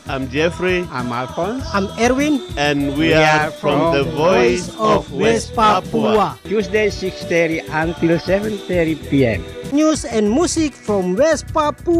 I'm Jeffrey. I'm Alphonse. I'm Erwin. And we are from the Voice of West Papua. Tuesday 6:30 until 7:30 p.m. News and music from West Papua.